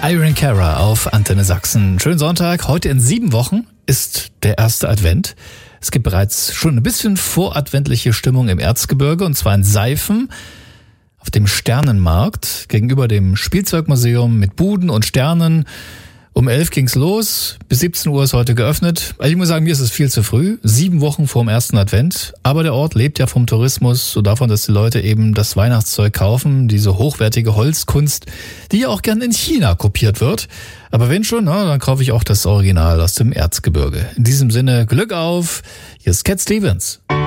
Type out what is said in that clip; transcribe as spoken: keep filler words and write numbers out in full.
Irene Cara auf Antenne Sachsen. Schönen Sonntag. Heute in sieben Wochen ist der erste Advent. Es gibt bereits schon ein bisschen voradventliche Stimmung im Erzgebirge, und zwar in Seifen auf dem Sternenmarkt gegenüber dem Spielzeugmuseum mit Buden und Sternen. Um elf ging's los, bis siebzehn Uhr ist heute geöffnet. Also ich muss sagen, mir ist es viel zu früh, sieben Wochen vor dem ersten Advent. Aber der Ort lebt ja vom Tourismus, so davon, dass die Leute eben das Weihnachtszeug kaufen, diese hochwertige Holzkunst, die ja auch gern in China kopiert wird. Aber wenn schon, na, dann kaufe ich auch das Original aus dem Erzgebirge. In diesem Sinne, Glück auf, hier ist Cat Stevens.